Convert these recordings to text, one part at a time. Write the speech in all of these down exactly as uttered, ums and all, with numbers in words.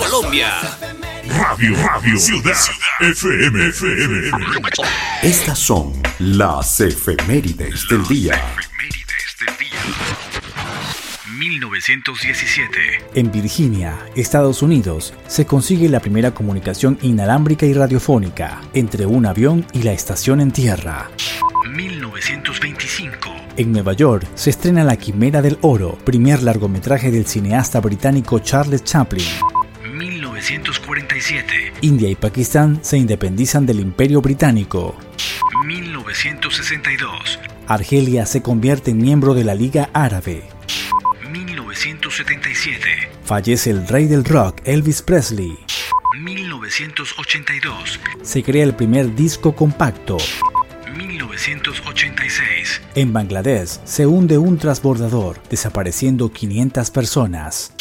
Colombia. Radio, Radio, Ciudad, F M, F M. Estas son las efemérides del día. mil novecientos diecisiete. En Virginia, Estados Unidos, se consigue la primera comunicación inalámbrica y radiofónica entre un avión y la estación en tierra. mil novecientos veinticinco. En Nueva York se estrena La Quimera del Oro, primer largometraje del cineasta británico Charles Chaplin. mil novecientos cuarenta y siete. India y Pakistán se independizan del Imperio Británico. mil novecientos sesenta y dos. Argelia se convierte en miembro de la Liga Árabe. mil novecientos setenta y siete. Fallece el rey del rock, Elvis Presley. mil novecientos ochenta y dos. Se crea el primer disco compacto. mil novecientos ochenta y seis. En Bangladesh se hunde un transbordador, desapareciendo quinientas personas.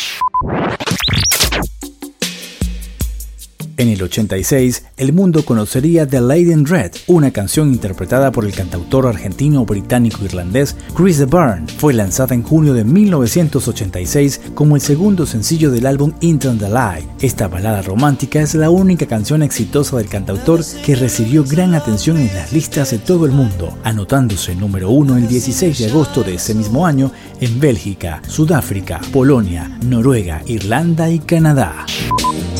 En el ochenta y seis, el mundo conocería The Lady in Red, una canción interpretada por el cantautor argentino-británico-irlandés Chris de Burgh. Fue lanzada en junio de mil novecientos ochenta y seis como el segundo sencillo del álbum Into the Light. Esta balada romántica es la única canción exitosa del cantautor que recibió gran atención en las listas de todo el mundo, anotándose número uno el dieciséis de agosto de ese mismo año en Bélgica, Sudáfrica, Polonia, Noruega, Irlanda y Canadá.